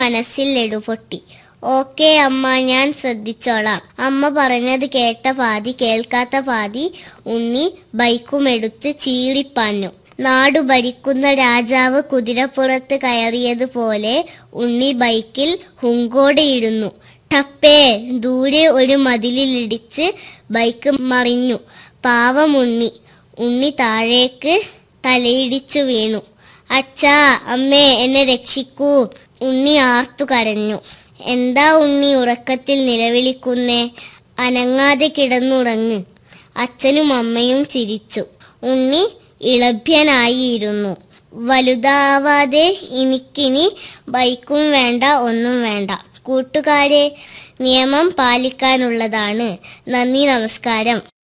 മനസ്സിൽ ലഡുപൊട്ടി. ഓക്കേ അമ്മ, ഞാൻ ശ്രദ്ധിച്ചോളാം. അമ്മ പറഞ്ഞത് കേട്ട പാതി കേൾക്കാത്ത പാതി ഉണ്ണി ബൈക്കുമെടുത്ത് ചീറിപ്പാഞ്ഞു. നാടു ഭരിക്കുന്ന രാജാവ് കുതിരപ്പുറത്ത് കയറിയതുപോലെ ഉണ്ണി ബൈക്കിൽ ഹുങ്കോടെയിരുന്നു. ടപ്പേ! ദൂരെ ഒരു മതിലിലിടിച്ച് ബൈക്ക് മറിഞ്ഞു. പാവം ഉണ്ണി. ഉണ്ണി താഴേക്ക് തലയിടിച്ചു വീണു. അച്ഛാ, അമ്മേ, എന്നെ രക്ഷിക്കൂ! ഉണ്ണി ആർത്തു കരഞ്ഞു. എന്താ ഉണ്ണി ഉറക്കത്തിൽ നിലവിളിക്കുന്നേ? അനങ്ങാതെ കിടന്നുറങ്ങ്. അച്ഛനും അമ്മയും ചിരിച്ചു. ഉണ്ണി ഇളഭ്യനായിരുന്നു. വലുതാവാതെ എനിക്കിനി ബൈക്കും വേണ്ട, ഒന്നും വേണ്ട. കൂട്ടുകാരെ, നിയമം പാലിക്കാനുള്ളതാണ്. നന്ദി, നമസ്കാരം.